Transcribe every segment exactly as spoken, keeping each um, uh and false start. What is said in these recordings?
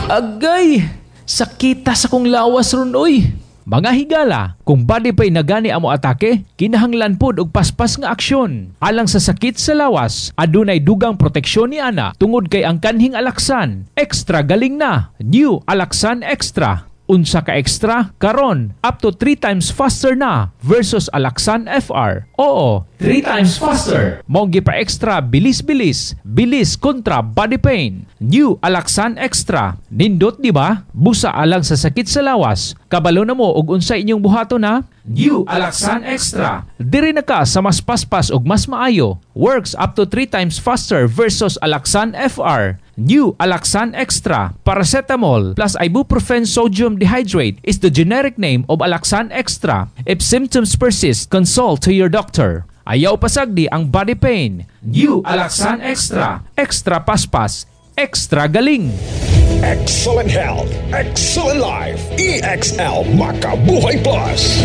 Agay! Sakita sa kong lawas ron, oy! Mga higala, kung body pa'y nagani amo atake, kinahanglan pod og paspas nga aksyon. Alang sa sakit sa lawas, adunay dugang proteksyon ni ana tungod kay ang kanhing Alaxan. Extra galing na. New Alaxan Extra. Unsa ka extra? Karon, up to three times faster na versus Alaxan F R. Oo, three times faster. Monggi pa extra, bilis-bilis. Bilis kontra body pain. New Alaxan Extra. Nindot di ba? Busa alang sa sakit sa lawas. Kabalo na mo og unsa inyong buhato na? New Alaxan Extra. Diri na ka sa mas paspas og mas maayo. Works up to three times faster versus Alaxan F R. New Alaxan Extra. Paracetamol plus ibuprofen sodium dehydrate is the generic name of Alaxan Extra. If symptoms persist, consult to your doctor. Ayaw pasagdi ang body pain. New Alaxan Extra. Extra paspas. Extra galing. Excellent health, excellent life. E X L Makabuhay Plus.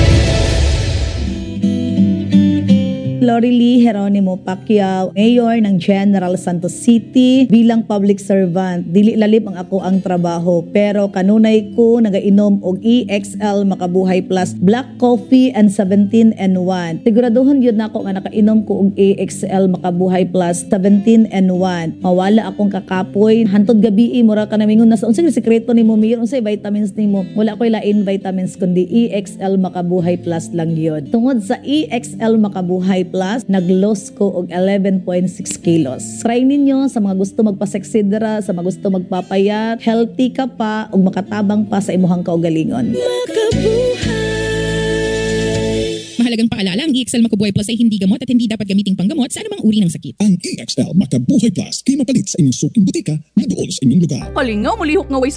Lorely Geronimo Pacquiao, Mayor ng General Santos City. Bilang public servant, dili lalim ang ako ang trabaho, pero kanunay ko nagainom og E X L Makabuhay Plus Black Coffee and seventeen and one. Siguraduhon yun na ako nga nakainom ko og E X L Makabuhay Plus seventeen and one. Mawala akong kakapoy. Hantod gabi, mura ka namingon na sa unsay sikreto nimo, Mayor, unsay vitamins nimo. Wala ko'y lain vitamins kundi E X L Makabuhay Plus lang yun. Tungod sa E X L Makabuhay Plus, nag-loss ko og eleven point six kilos. Try ninyo sa mga gusto magpaseksidra, sa mga gusto magpapayat, healthy ka pa ug makatabang pa sa imuhang kaugalingon. Mahalagang paalala, ang E X L Makabuhay Plus ay hindi gamot at hindi dapat gamiting panggamot sa anumang uri ng sakit. Ang E X L Makabuhay Plus kay mapalit sa inyong suking butika na doon sa inyong lugar. Kalingaw, mulihok nga way sa